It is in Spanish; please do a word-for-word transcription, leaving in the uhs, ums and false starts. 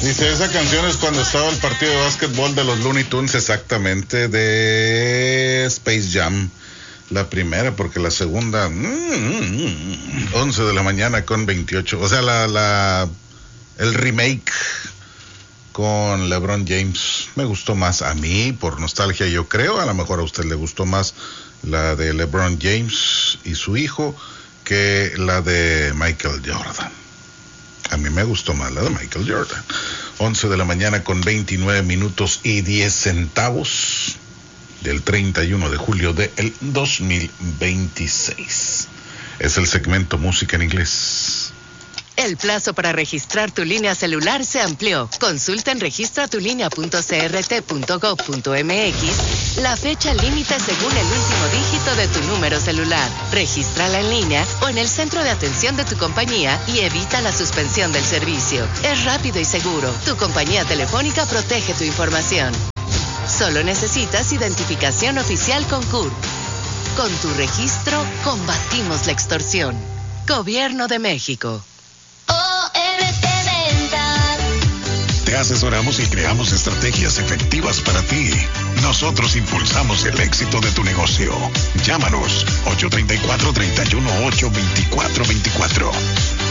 Dice, esa canción es cuando estaba el partido de básquetbol de los Looney Tunes, exactamente, de Space Jam. La primera, porque la segunda, mmm, once de la mañana con veintiocho. O sea, la, la, el remake con LeBron James me gustó más a mí, por nostalgia yo creo. A lo mejor a usted le gustó más la de LeBron James y su hijo que la de Michael Jordan. A mí me gustó más la de Michael Jordan. once de la mañana con veintinueve minutos y diez centavos del treinta y uno de julio del dos mil veintiséis. Es el segmento Música en Inglés. El plazo para registrar tu línea celular se amplió. Consulta en registra tu línea punto c r t punto gov punto m x la fecha límite según el último dígito de tu número celular. Regístrala en línea o en el centro de atención de tu compañía y evita la suspensión del servicio. Es rápido y seguro. Tu compañía telefónica protege tu información. Solo necesitas identificación oficial con C U R. Con tu registro, combatimos la extorsión. Gobierno de México. Te asesoramos y creamos estrategias efectivas para ti. Nosotros impulsamos el éxito de tu negocio. Llámanos ocho tres cuatro, tres uno ocho, dos cuatro dos cuatro.